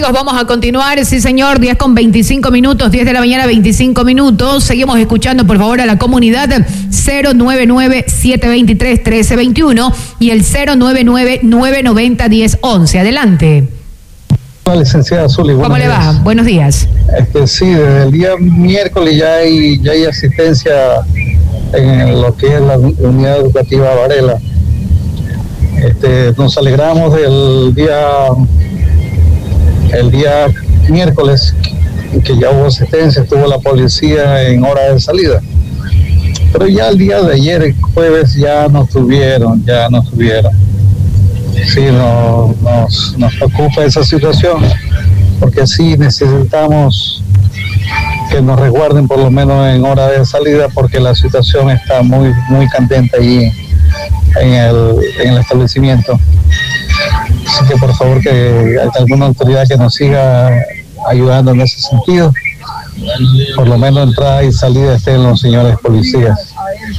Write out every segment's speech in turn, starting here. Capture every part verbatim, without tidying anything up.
amigos, vamos a continuar. Sí, señor, diez con veinticinco minutos, diez de la mañana, veinticinco minutos. Seguimos escuchando, por favor, a la comunidad cero nueve nueve, siete dos tres, uno tres dos uno y el cero nueve nueve, nueve nueve cero, uno cero once. Adelante. Hola, licenciada Zuli. ¿Cómo le va? Buenos días. Este, sí, desde el día miércoles ya hay, ya hay asistencia en lo que es la unidad educativa Varela. Este, nos alegramos del día el día miércoles que ya hubo asistencia, estuvo la policía en hora de salida, pero ya el día de ayer, el jueves, ya no tuvieron, ya no tuvieron. Sí, no, nos, nos preocupa esa situación, porque sí necesitamos que nos resguarden por lo menos en hora de salida, porque la situación está muy, muy candente allí en el, en el establecimiento. Así que por favor que haya alguna autoridad que nos siga ayudando en ese sentido. Por lo menos entrada y salida estén los señores policías.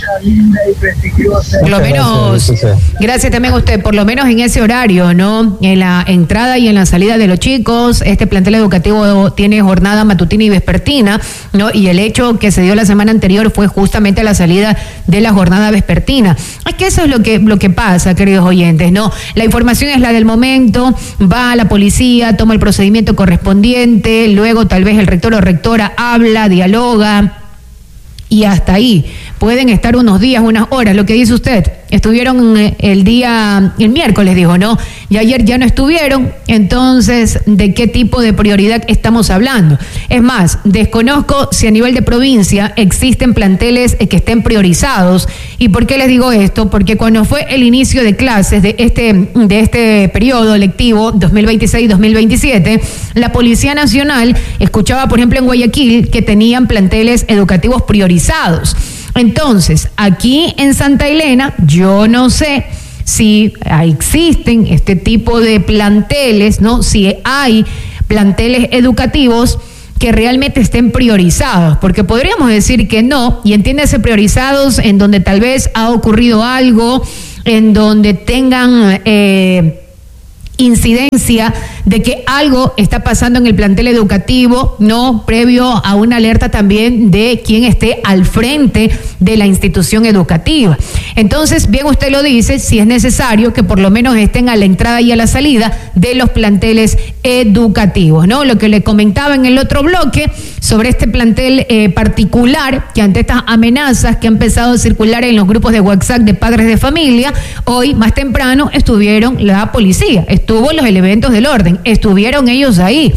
Por lo menos, gracias, gracias también a usted, por lo menos en ese horario, ¿no? En la entrada y en la salida de los chicos, este plantel educativo tiene jornada matutina y vespertina, ¿no? Y el hecho que se dio la semana anterior fue justamente la salida de la jornada vespertina. Es que eso es lo que, lo que pasa, queridos oyentes, ¿no? La información es la del momento, va a la policía, toma el procedimiento correspondiente, luego tal vez el rector o rectora habla, dialoga, y hasta ahí. Pueden estar unos días, unas horas, lo que dice usted. Estuvieron el día, el miércoles dijo, ¿no? Y ayer ya no estuvieron. Entonces, ¿de qué tipo de prioridad estamos hablando? Es más, desconozco si a nivel de provincia existen planteles que estén priorizados. ¿Y por qué les digo esto? Porque cuando fue el inicio de clases de este, de este periodo lectivo dos mil veintiséis dos mil veintisiete, la Policía Nacional escuchaba, por ejemplo, en Guayaquil, que tenían planteles educativos priorizados. Entonces, aquí en Santa Elena, yo no sé si existen este tipo de planteles, ¿no? Si hay planteles educativos que realmente estén priorizados, porque podríamos decir que no, y entiéndase priorizados en donde tal vez ha ocurrido algo, en donde tengan eh, incidencia de que algo está pasando en el plantel educativo, no previo a una alerta también de quien esté al frente de la institución educativa. Entonces, bien usted lo dice, si es necesario que por lo menos estén a la entrada y a la salida de los planteles educativos, ¿no? Lo que le comentaba en el otro bloque sobre este plantel eh, particular, que ante estas amenazas que han empezado a circular en los grupos de WhatsApp de padres de familia, hoy más temprano estuvieron la policía, estuvo los elementos del orden, estuvieron ellos ahí.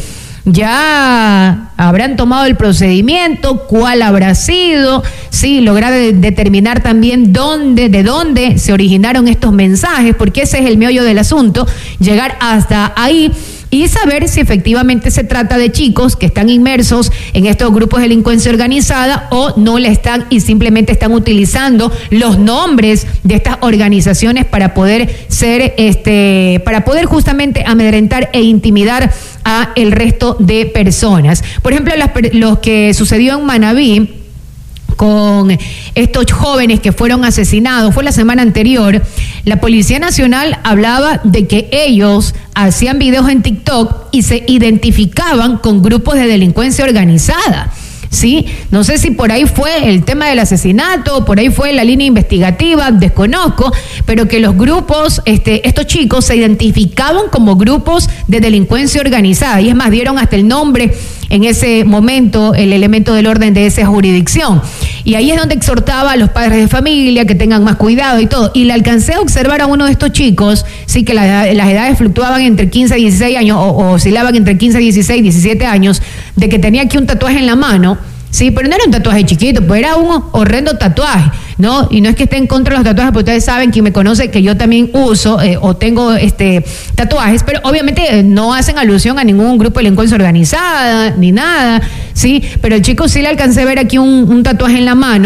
Ya habrán tomado el procedimiento, cuál habrá sido, sí, lograr de, determinar también dónde, de dónde se originaron estos mensajes, porque ese es el meollo del asunto, llegar hasta ahí y saber si efectivamente se trata de chicos que están inmersos en estos grupos de delincuencia organizada o no le están y simplemente están utilizando los nombres de estas organizaciones para poder ser, este, para poder justamente amedrentar e intimidar a el resto de personas. Por ejemplo, las, los que sucedió en Manabí con estos jóvenes que fueron asesinados, fue la semana anterior. La Policía Nacional hablaba de que ellos hacían videos en TikTok y se identificaban con grupos de delincuencia organizada. ¿Sí? No sé si por ahí fue el tema del asesinato, por ahí fue la línea investigativa, desconozco, pero que los grupos, este, estos chicos se identificaban como grupos de delincuencia organizada, y es más, dieron hasta el nombre en ese momento, el elemento del orden de esa jurisdicción. Y ahí es donde exhortaba a los padres de familia que tengan más cuidado y todo. Y le alcancé a observar a uno de estos chicos, sí, que la, las edades fluctuaban entre quince y dieciséis años, o, o oscilaban entre quince, dieciséis, diecisiete años, de que tenía aquí un tatuaje en la mano. Sí, pero no era un tatuaje chiquito, pues era un horrendo tatuaje, ¿no? Y no es que esté en contra de los tatuajes, porque ustedes saben, quien me conoce, que yo también uso eh, o tengo este tatuajes, pero obviamente eh, no hacen alusión a ningún grupo de delincuencia organizada, ni nada, ¿sí? Pero el chico sí le alcancé a ver aquí un, un tatuaje en la mano,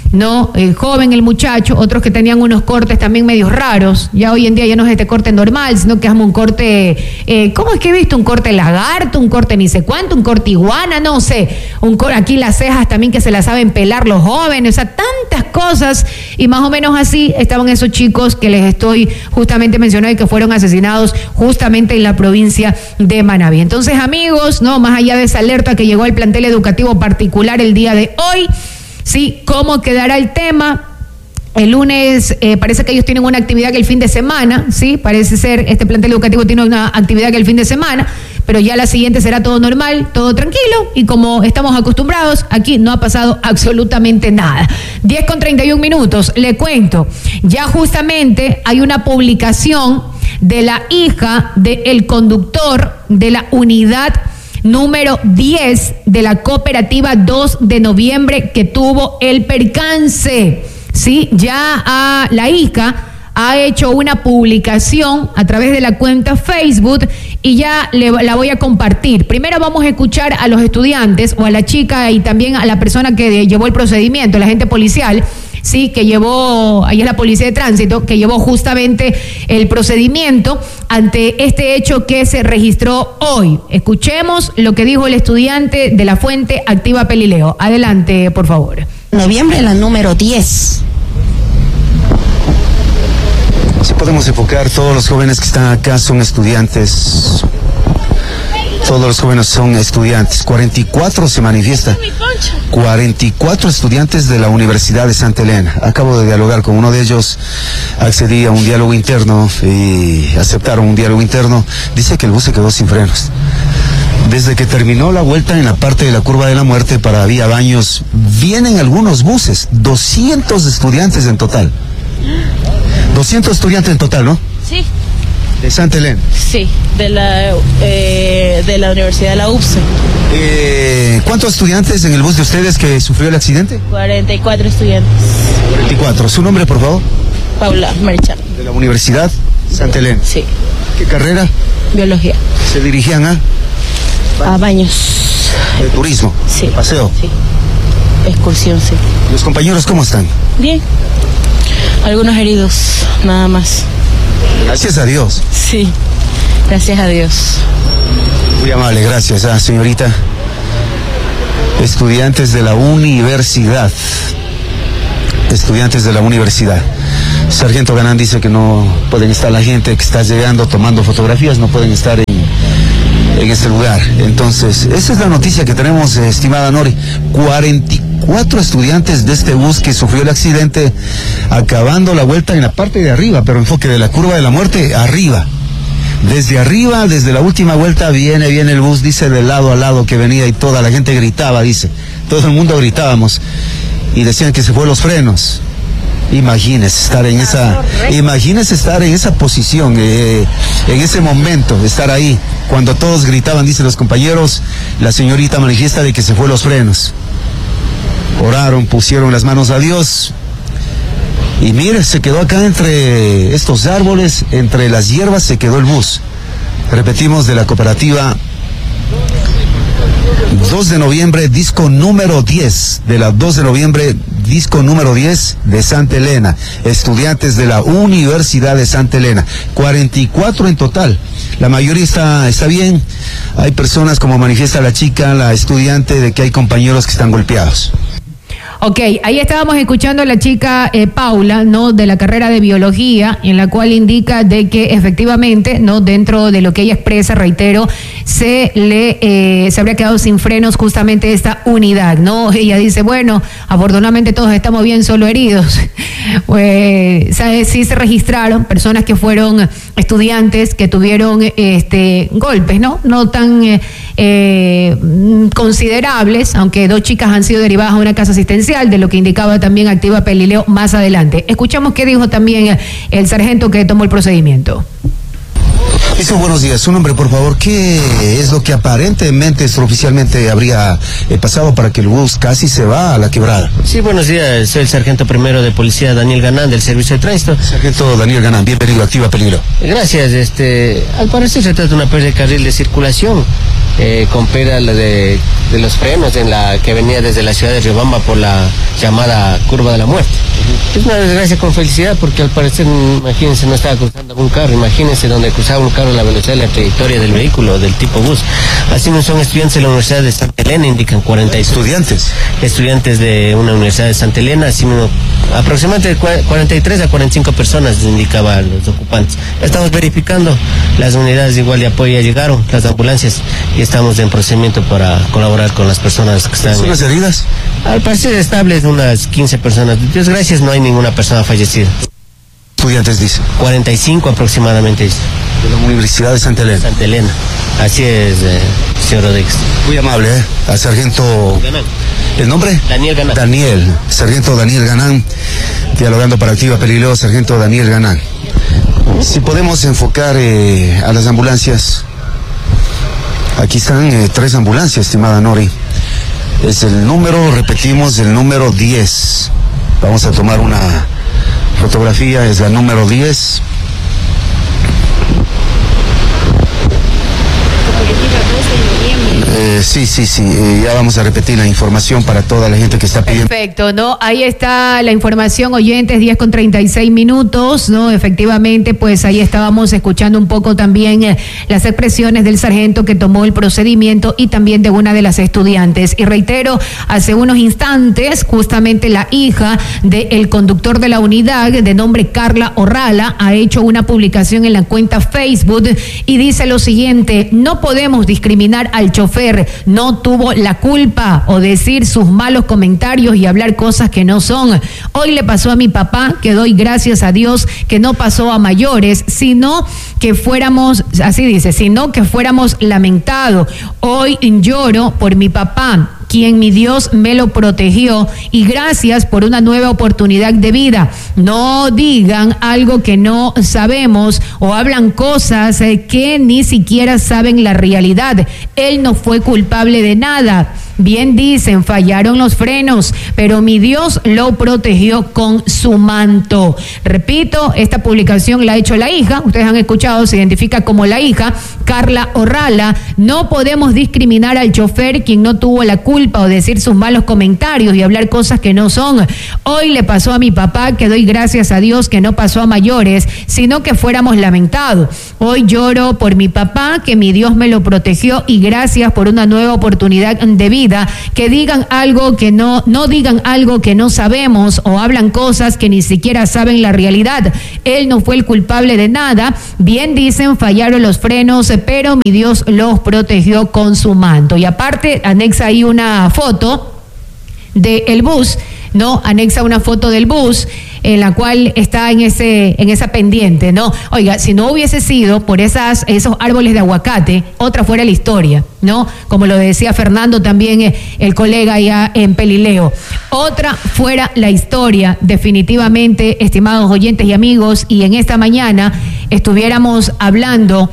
¿no? Eh, joven el muchacho, otros que tenían unos cortes también medios raros. Ya hoy en día ya no es este corte normal, sino que es un corte, eh, ¿cómo es que he visto? Un corte lagarto, un corte ni sé cuánto, un corte iguana, no sé. Un cor- aquí las cejas también que se las saben pelar los jóvenes, o sea, tantas cosas. Y más o menos así estaban esos chicos que les estoy justamente mencionando y que fueron asesinados justamente en la provincia de Manabí. Entonces, amigos, no, más allá de esa alerta que llegó al plantel educativo particular el día de hoy, sí, ¿cómo quedará el tema? El lunes eh, parece que ellos tienen una actividad que el fin de semana, sí, parece ser, este plantel educativo tiene una actividad que el fin de semana, pero ya la siguiente será todo normal, todo tranquilo, y como estamos acostumbrados, aquí no ha pasado absolutamente nada. diez con treinta y un minutos, le cuento, ya justamente hay una publicación de la hija del conductor de la unidad número diez de la cooperativa dos de noviembre que tuvo el percance. Sí, ya a la hija ha hecho una publicación a través de la cuenta Facebook y ya le, la voy a compartir. Primero vamos a escuchar a los estudiantes o a la chica y también a la persona que llevó el procedimiento, el agente policial, sí, que llevó, ahí es la policía de tránsito, que llevó justamente el procedimiento ante este hecho que se registró hoy. Escuchemos lo que dijo el estudiante de la Fuente Activa Pelileo. Adelante, por favor. Noviembre, la número diez. Si podemos enfocar, todos los jóvenes que están acá son estudiantes. Todos los jóvenes son estudiantes. cuarenta y cuatro se manifiesta. cuarenta y cuatro estudiantes de la Universidad de Santa Elena. Acabo de dialogar con uno de ellos. Accedí a un diálogo interno y aceptaron un diálogo interno. Dice que el bus se quedó sin frenos. Desde que terminó la vuelta en la parte de la curva de la muerte para Vía Baños, vienen algunos buses. doscientos estudiantes en total. doscientos estudiantes en total, ¿no? Sí. ¿De Santa Elena? Sí, de la, eh, de la Universidad de la U P S E. Eh, ¿Cuántos estudiantes en el bus de ustedes que sufrió el accidente? cuarenta y cuatro estudiantes. cuarenta y cuatro. ¿Su nombre, por favor? Paula Marichal. ¿De la Universidad Santa Elena? Sí. ¿Qué carrera? Biología. ¿Se dirigían a? A Baños. ¿De turismo? Sí. ¿De paseo? Sí. Excursión, sí. ¿Los compañeros cómo están? Bien. Algunos heridos, nada más. Gracias a Dios. Sí, gracias a Dios. Muy amable, gracias, ah, señorita. Estudiantes de la universidad. Estudiantes de la universidad. Sargento Ganán dice que no pueden estar la gente que está llegando tomando fotografías, no pueden estar en, en este lugar. Entonces, esa es la noticia que tenemos, eh, estimada Nori. cuarenta y cuatro estudiantes de este bus que sufrió el accidente acabando la vuelta en la parte de arriba, pero enfoque de la curva de la muerte, arriba. Desde arriba, desde la última vuelta, viene, viene el bus, dice, de lado a lado que venía y toda la gente gritaba, dice. Todo el mundo gritábamos y decían que se fue los frenos. Imagínese estar en esa, imagínese estar en esa posición, eh, en ese momento, estar ahí, cuando todos gritaban, dicen los compañeros, la señorita manifiesta de que se fue los frenos. Oraron, pusieron las manos a Dios y mire, se quedó acá entre estos árboles, entre las hierbas, se quedó el bus. Repetimos, de la cooperativa dos de noviembre, disco número diez, de la dos de noviembre, disco número diez de Santa Elena, estudiantes de la Universidad de Santa Elena, cuarenta y cuatro en total, la mayoría está, está bien, hay personas, como manifiesta la chica, la estudiante, de que hay compañeros que están golpeados. Ok, ahí estábamos escuchando a la chica eh, Paula, ¿no? De la carrera de biología, en la cual indica de que efectivamente, ¿no? Dentro de lo que ella expresa, reitero, se le eh, se habría quedado sin frenos justamente esta unidad, ¿no? Ella dice, bueno, afortunadamente todos estamos bien, solo heridos. Pues, ¿sabes? Sí se registraron personas que fueron estudiantes que tuvieron este golpes, ¿no? No tan eh, eh, considerables, aunque dos chicas han sido derivadas a una casa asistencial, de lo que indicaba también Activa Pelileo más adelante. Escuchamos qué dijo también el sargento que tomó el procedimiento. Listo, buenos días. Su nombre, por favor. ¿Qué es lo que aparentemente, extraoficialmente habría eh, pasado para que el bus casi se va a la quebrada? Sí, buenos días. Soy el sargento primero de policía Daniel Ganán, del Servicio de Tránsito. Sargento Daniel Ganán, bienvenido a Activa Peligro. Gracias. Este, al parecer se trata de una pérdida de carril de circulación. eh, con pérdida de, de los frenos en la que venía desde la ciudad de Riobamba por la llamada curva de la muerte. Uh-huh. Es una desgracia con felicidad porque al parecer, imagínense, no estaba cruzando un carro, imagínense donde cruzaba un carro la velocidad de la trayectoria del vehículo del tipo bus. Así no son estudiantes de la Universidad de Santa Elena, indican cuarenta y seis. ¿Estudiantes? Estudiantes de una Universidad de Santa Elena, así mismo, aproximadamente cuarenta y tres a cuarenta y cinco personas indicaban los ocupantes. Estamos verificando, las unidades igual de apoyo ya llegaron, las ambulancias, y estamos en procedimiento para colaborar con las personas que están... ¿Son las heridas? Al parecer estables unas quince personas. Dios gracias, no hay ninguna persona fallecida. Estudiantes, dice. cuarenta y cinco aproximadamente, dice. De la Universidad de Santa Elena. Santa Elena. Así es, eh, señor Rodríguez. Muy amable, ¿eh? Al sargento... Ganán. ¿El nombre? Daniel Ganán. Daniel, sargento Daniel Ganán, dialogando para Activa Perileo, sargento Daniel Ganán. Si podemos enfocar eh, a las ambulancias. Aquí están eh, tres ambulancias, estimada Nori. Es el número, repetimos, el número diez. Vamos a tomar una fotografía, es la número diez. Eh, sí, sí, sí, eh, ya vamos a repetir la información para toda la gente que está pidiendo. Perfecto, ¿no? Ahí está la información, oyentes, diez con treinta y seis minutos, ¿no? Efectivamente, pues ahí estábamos escuchando un poco también eh, las expresiones del sargento que tomó el procedimiento y también de una de las estudiantes. Y reitero, hace unos instantes, justamente la hija del conductor de la unidad, de nombre Carla Orrala, ha hecho una publicación en la cuenta Facebook y dice lo siguiente: no podemos discriminar al chofer, no tuvo la culpa, o decir sus malos comentarios y hablar cosas que no son. Hoy le pasó a mi papá, que doy gracias a Dios que no pasó a mayores, sino que fuéramos, así dice, sino que fuéramos lamentados. Hoy lloro por mi papá, quien mi Dios me lo protegió, y gracias por una nueva oportunidad de vida. No digan algo que no sabemos o hablan cosas que ni siquiera saben la realidad. Él no fue culpable de nada. Bien dicen, fallaron los frenos, pero mi Dios lo protegió con su manto. Repito, esta publicación la ha hecho la hija, ustedes han escuchado, se identifica como la hija, Carla Orrala. No podemos discriminar al chofer, quien no tuvo la culpa, o decir sus malos comentarios y hablar cosas que no son. Hoy le pasó a mi papá, que doy gracias a Dios que no pasó a mayores, sino que fuéramos lamentados. Hoy lloro por mi papá, que mi Dios me lo protegió, y gracias por una nueva oportunidad de vida. Que digan algo que no, no digan algo que no sabemos o hablan cosas que ni siquiera saben la realidad. Él no fue el culpable de nada. Bien dicen, fallaron los frenos, pero mi Dios los protegió con su manto. Y aparte, anexa ahí una foto del bus, ¿no? Anexa una foto del bus en la cual está en ese en esa pendiente, ¿no? Oiga, si no hubiese sido por esas esos árboles de aguacate, otra fuera la historia, ¿no? Como lo decía Fernando también, eh, el colega allá en Pelileo. Otra fuera la historia, definitivamente, estimados oyentes y amigos, y en esta mañana estuviéramos hablando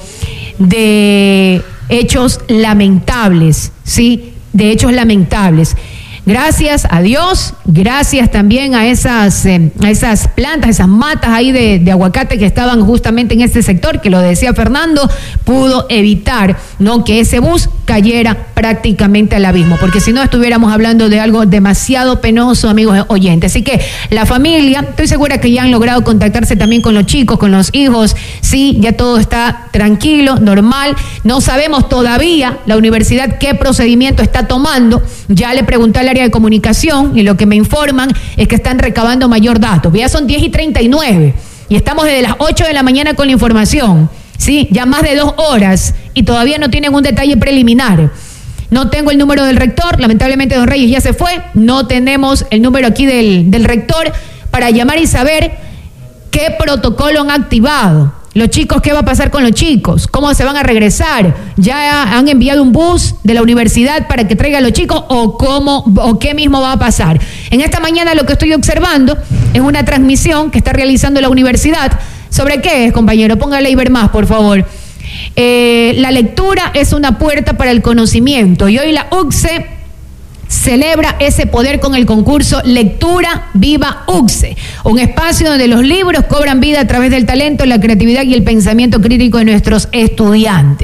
de hechos lamentables, ¿sí? De hechos lamentables. Gracias a Dios, gracias también a esas, eh, a esas plantas, esas matas ahí de, de aguacate que estaban justamente en este sector, que lo decía Fernando, pudo evitar, ¿no?, que ese bus cayera prácticamente al abismo, porque si no estuviéramos hablando de algo demasiado penoso, amigos oyentes. Así que la familia, estoy segura que ya han logrado contactarse también con los chicos, con los hijos. Sí, ya todo está tranquilo, normal. No sabemos todavía la universidad qué procedimiento está tomando. Ya le pregunté al área de comunicación y lo que me informan es que están recabando mayor datos. Ya son diez y treinta y nueve y estamos desde las ocho de la mañana con la información. Sí, ya más de dos horas y todavía no tienen un detalle preliminar. No tengo el número del rector, lamentablemente don Reyes ya se fue. No tenemos el número aquí del, del rector para llamar y saber qué protocolo han activado. Los chicos, ¿qué va a pasar con los chicos? ¿Cómo se van a regresar? ¿Ya han enviado un bus de la universidad para que traiga a los chicos? ¿O cómo, o qué mismo va a pasar? En esta mañana lo que estoy observando es una transmisión que está realizando la universidad. ¿Sobre qué es, compañero? Póngale y ver más, por favor. Eh, la lectura es una puerta para el conocimiento, y hoy la U C S E celebra ese poder con el concurso Lectura Viva U C S E, un espacio donde los libros cobran vida a través del talento, la creatividad y el pensamiento crítico de nuestros estudiantes.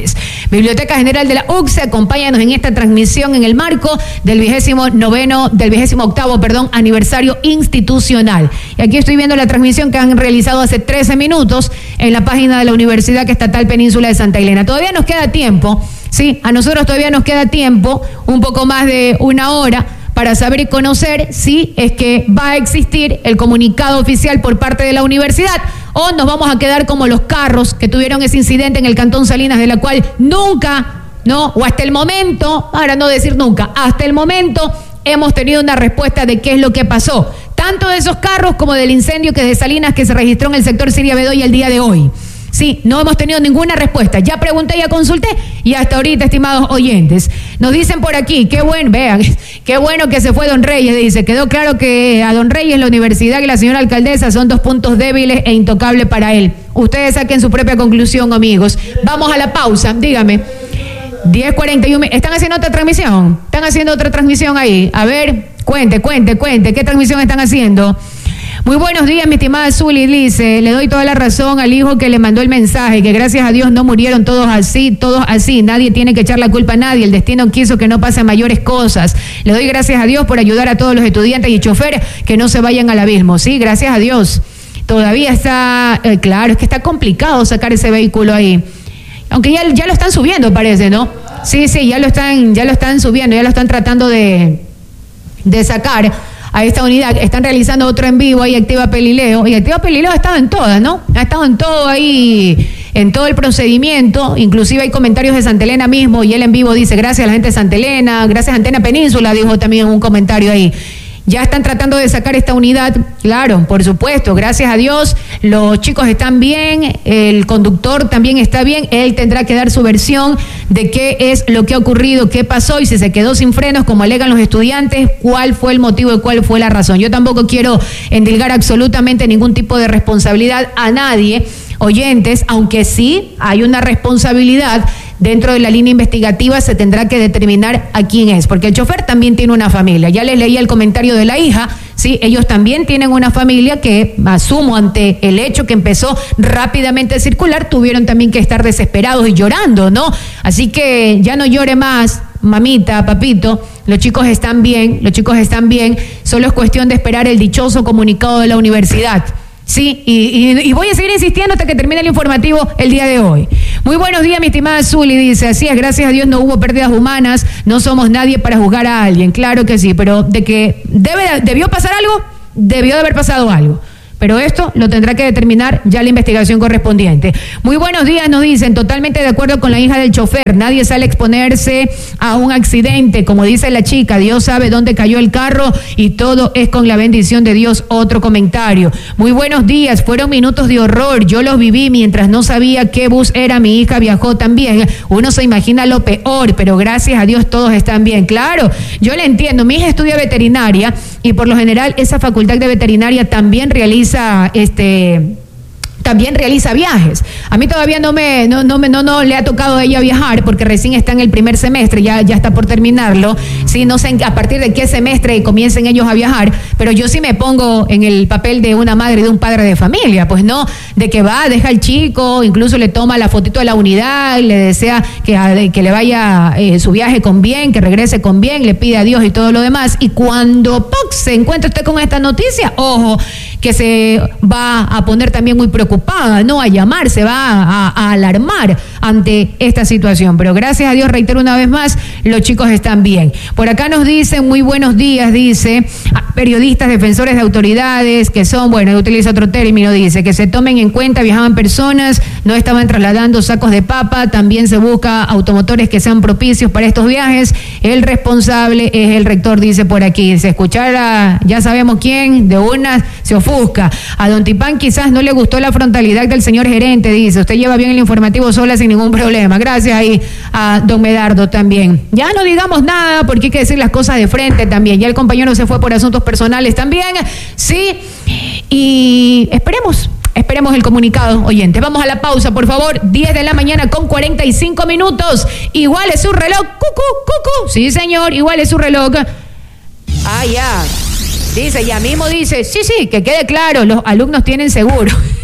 Biblioteca General de la U C S E, acompáñanos en esta transmisión en el marco del vigésimo noveno, del vigésimo octavo, perdón, aniversario institucional. Y aquí estoy viendo la transmisión que han realizado hace trece minutos en la página de la Universidad Estatal Península de Santa Elena. Todavía nos queda tiempo, sí, a nosotros todavía nos queda tiempo, un poco más de una hora, para saber y conocer si es que va a existir el comunicado oficial por parte de la universidad o nos vamos a quedar como los carros que tuvieron ese incidente en el Cantón Salinas, de la cual nunca, no, o hasta el momento, para no decir nunca, hasta el momento hemos tenido una respuesta de qué es lo que pasó, tanto de esos carros como del incendio que de Salinas que se registró en el sector Siria Bedoya el día de hoy. Sí, no hemos tenido ninguna respuesta. Ya pregunté, ya consulté y hasta ahorita, estimados oyentes, nos dicen por aquí, qué bueno, vean, qué bueno que se fue Don Reyes, dice, quedó claro que a Don Reyes la universidad y la señora alcaldesa son dos puntos débiles e intocables para él. Ustedes saquen su propia conclusión, amigos. Vamos a la pausa, dígame. diez cuarenta y uno, ¿están haciendo otra transmisión? ¿Están haciendo otra transmisión ahí? A ver, cuente, cuente, cuente, ¿qué transmisión están haciendo? Muy buenos días, mi estimada Zuli, dice, le doy toda la razón al hijo que le mandó el mensaje, que gracias a Dios no murieron todos así, todos así, nadie tiene que echar la culpa a nadie, el destino quiso que no pasen mayores cosas. Le doy gracias a Dios por ayudar a todos los estudiantes y choferes que no se vayan al abismo, sí, gracias a Dios. Todavía está, eh, claro, es que está complicado sacar ese vehículo ahí, aunque ya, ya lo están subiendo, parece, ¿no? Sí, sí, ya lo están, ya lo están subiendo, ya lo están tratando de, de sacar a esta unidad. Están realizando otro en vivo ahí, Activa Pelileo, y Activa Pelileo ha estado en todas, ¿no? Ha estado en todo ahí, en todo el procedimiento, inclusive hay comentarios de Santa Elena mismo, y él en vivo dice, gracias a la gente de Santa Elena, gracias a Antena Península, dijo también en un comentario ahí. Ya están tratando de sacar esta unidad, claro, por supuesto, gracias a Dios, los chicos están bien, el conductor también está bien, él tendrá que dar su versión de qué es lo que ha ocurrido, qué pasó y si se quedó sin frenos, como alegan los estudiantes, cuál fue el motivo y cuál fue la razón. Yo tampoco quiero endilgar absolutamente ningún tipo de responsabilidad a nadie, oyentes, aunque sí hay una responsabilidad dentro de la línea investigativa, se tendrá que determinar a quién es, porque el chofer también tiene una familia. Ya les leí el comentario de la hija, sí, ellos también tienen una familia que, asumo, ante el hecho que empezó rápidamente a circular, tuvieron también que estar desesperados y llorando, ¿no? Así que ya no llore más, mamita, papito, los chicos están bien, los chicos están bien, solo es cuestión de esperar el dichoso comunicado de la universidad. Sí, y, y, y voy a seguir insistiendo hasta que termine el informativo el día de hoy. Muy buenos días, mi estimada Zuli, dice, así es, gracias a Dios no hubo pérdidas humanas, no somos nadie para juzgar a alguien, claro que sí, pero de que debe, debió pasar algo, debió de haber pasado algo. Pero esto lo tendrá que determinar ya la investigación correspondiente. Muy buenos días, nos dicen, totalmente de acuerdo con la hija del chofer. Nadie sale a exponerse a un accidente. Como dice la chica, Dios sabe dónde cayó el carro y todo es con la bendición de Dios. Otro comentario. Muy buenos días, fueron minutos de horror. Yo los viví mientras no sabía qué bus era. Mi hija viajó también. Uno se imagina lo peor, pero gracias a Dios todos están bien. Claro, yo le entiendo. Mi hija estudia veterinaria y por lo general esa facultad de veterinaria también realiza este también realiza viajes. A mí todavía no me no no me no, no le ha tocado a ella viajar porque recién está en el primer semestre, ya ya está por terminarlo. Sí, no sé a partir de qué semestre comiencen ellos a viajar, pero yo sí me pongo en el papel de una madre y de un padre de familia, pues no, de que va, deja al chico, incluso le toma la fotito de la unidad, le desea que, que le vaya eh, su viaje con bien, que regrese con bien, le pide a Dios y todo lo demás, y cuando ¡poc! Se encuentra usted con esta noticia, ojo, que se va a poner también muy preocupada, no a llamar, se va a, a alarmar ante esta situación, pero gracias a Dios, reitero una vez más, los chicos están bien. Por acá nos dicen, muy buenos días, dice, periodistas, defensores de autoridades, que son, bueno, utiliza otro término, dice, que se tomen en cuenta, viajaban personas, no estaban trasladando sacos de papa, también se busca automotores que sean propicios para estos viajes, el responsable es el rector, dice por aquí, se escuchara, ya sabemos quién, de una se ofusca. A don Tipán quizás no le gustó la frontalidad del señor gerente, dice, usted lleva bien el informativo sola sin ningún problema. Gracias ahí a don Medardo también. Ya no digamos nada porque hay que decir las cosas de frente también. Ya el compañero se fue por asuntos personales también, sí, y esperemos. Esperemos el comunicado, oyentes. Vamos a la pausa, por favor. diez de la mañana con cuarenta y cinco minutos. Igual es su reloj. Cucu, cucu. Sí, señor, igual es su reloj. Ah, ya. Dice, ya mismo dice, sí, sí, que quede claro, los alumnos tienen seguro.